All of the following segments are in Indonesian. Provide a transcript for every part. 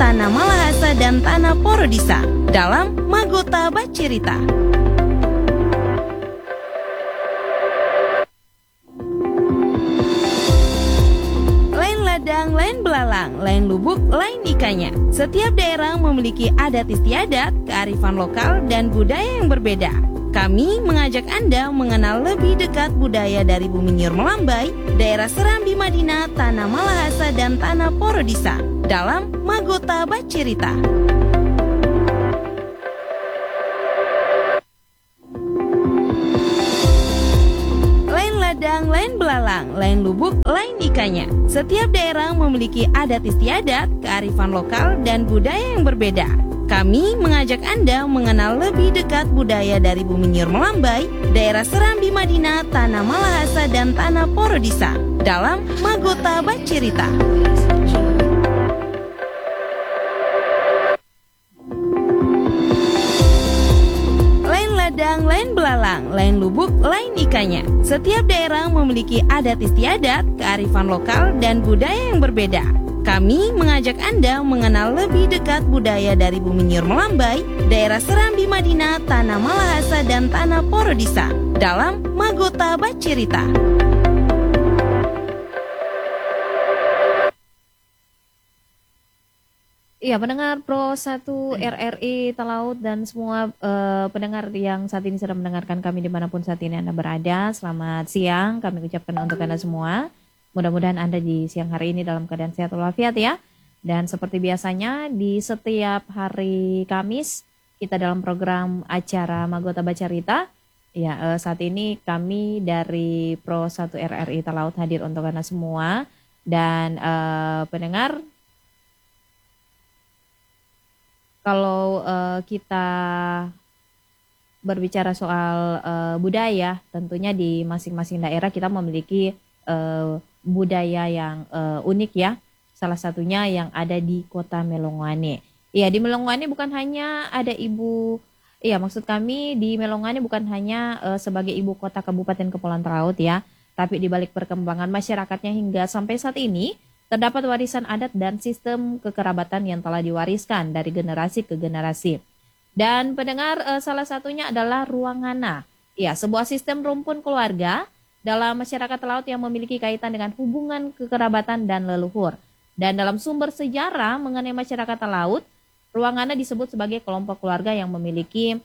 Tanah Malahasa dan Tanah Porodisa dalam Magota Bacerita. Lain ladang, lain belalang, lain lubuk, lain ikannya. Setiap daerah memiliki adat istiadat, kearifan lokal, dan budaya yang berbeda. Kami mengajak Anda mengenal lebih dekat budaya dari Bumi Nyur Melambai, daerah Serambi Madinah, Tanah Malahasa, dan Tanah Porodisa dalam Magota Bacerita. Lain ladang, lain belalang, lain lubuk, lain ikannya. Setiap daerah memiliki adat istiadat, kearifan lokal, dan budaya yang berbeda. Kami mengajak Anda mengenal lebih dekat budaya dari Bumi Nyur Melambai, daerah Serambi Madinah, Tanah Malahasa, dan Tanah Porodisa dalam Magota Bacerita. Lain ladang, lain belalang, lain lubuk, lain ikannya. Setiap daerah memiliki adat istiadat, kearifan lokal, dan budaya yang berbeda. Kami mengajak Anda mengenal lebih dekat budaya dari Bumi Nyur Melambai, daerah Serambi Madinah, Tanah Malahasa, dan Tanah Porodisa dalam Magota Bacerita. Iya, pendengar Pro 1 RRI Talaut dan semua pendengar yang saat ini sedang mendengarkan kami dimanapun saat ini Anda berada. Selamat siang, kami ucapkan untuk Anda semua. Mudah-mudahan Anda di siang hari ini dalam keadaan sehat walafiat ya. Dan seperti biasanya di setiap hari Kamis kita dalam program acara Magota Bacerita. Ya, saat ini kami dari Pro 1 RRI Talaut hadir untuk Anda semua. Dan pendengar, kalau kita berbicara soal budaya, tentunya di masing-masing daerah kita memiliki budaya yang unik ya. Salah satunya yang ada di Kota Melongwane. Ya, di Melongwane bukan hanya ada maksud kami di Melongwane bukan hanya sebagai ibu kota Kabupaten Kepulauan Talaut ya, tapi di balik perkembangan masyarakatnya hingga sampai saat ini terdapat warisan adat dan sistem kekerabatan yang telah diwariskan dari generasi ke generasi. Dan pendengar, salah satunya adalah Ruangana. Ya, sebuah sistem rumpun keluarga dalam masyarakat laut yang memiliki kaitan dengan hubungan kekerabatan dan leluhur. Dan dalam sumber sejarah mengenai masyarakat laut, Ruangana disebut sebagai kelompok keluarga yang memiliki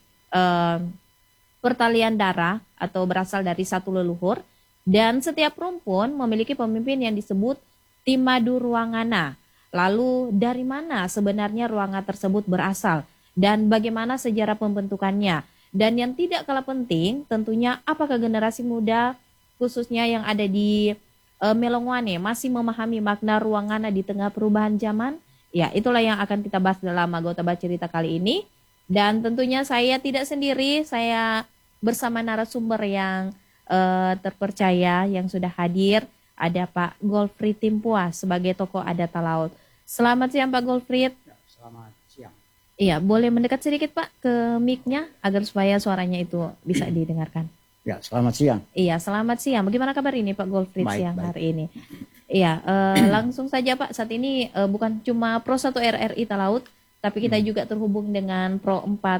pertalian darah atau berasal dari satu leluhur. Dan setiap rumpun memiliki pemimpin yang disebut Timadu Ruangana. Lalu dari mana sebenarnya Ruangana tersebut berasal? Dan bagaimana sejarah pembentukannya? Dan yang tidak kalah penting tentunya apakah generasi muda khususnya yang ada di Melongwane masih memahami makna Ruangana di tengah perubahan zaman? Ya, itulah yang akan kita bahas dalam Magota Bacerita kali ini. Dan tentunya saya tidak sendiri, saya bersama narasumber yang terpercaya yang sudah hadir. Ada Pak Golfried Timpua sebagai tokoh adat Talaut. Selamat siang Pak Golfried. Ya, selamat siang. Iya, boleh mendekat sedikit Pak ke mic-nya agar supaya suaranya itu bisa didengarkan. Ya, selamat siang. Iya, selamat siang. Bagaimana kabar ini Pak Golfried siang hari ini? Iya, langsung saja Pak. Saat ini bukan cuma Pro 1 RRI Talaut, tapi kita juga terhubung dengan Pro 4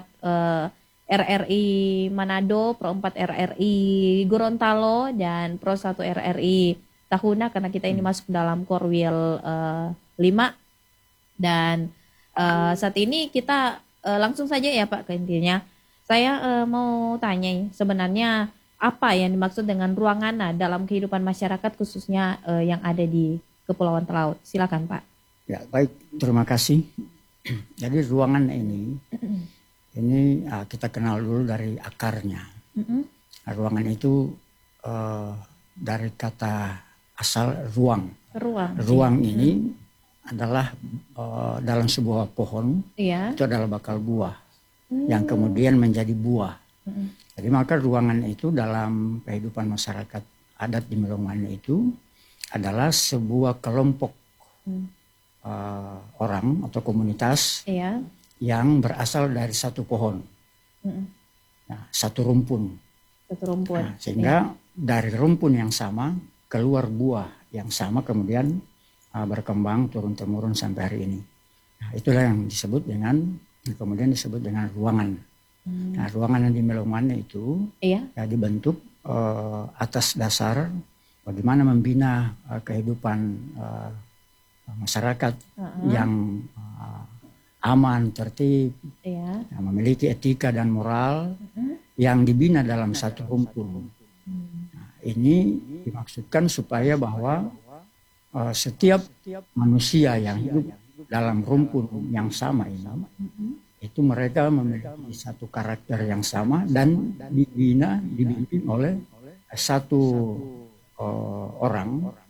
RRI Manado, Pro 4 RRI Gorontalo, dan Pro 1 RRI Tahuna karena kita ini masuk dalam Korwil 5. Dan saat ini kita langsung saja ya Pak ke intinya. Saya mau tanya sebenarnya apa yang dimaksud dengan Ruangana dalam kehidupan masyarakat khususnya yang ada di Kepulauan Talaut. Silakan Pak. Ya, baik, terima kasih. Jadi ruangan ini kita kenal dulu dari akarnya. Ruangan itu dari kata asal ruang. Ruang ini adalah dalam sebuah pohon, itu adalah bakal buah yang kemudian menjadi buah. Jadi maka ruangan itu dalam kehidupan masyarakat adat di Melongwane itu adalah sebuah kelompok orang atau komunitas yang berasal dari satu pohon, satu rumpun. Sehingga dari rumpun yang sama keluar buah yang sama kemudian berkembang turun-temurun sampai hari ini. Nah, itulah yang kemudian disebut dengan ruangan. Nah, ruangan yang di Melongwane itu Iya. ya dibentuk atas dasar bagaimana membina kehidupan masyarakat yang aman, tertib, Iya. yang memiliki etika dan moral yang dibina dalam satu rumpun. Nah, ini dimaksudkan supaya bahwa setiap manusia yang hidup dalam rumpun yang sama ini, itu mereka memiliki satu karakter yang sama dan dipimpin oleh satu orang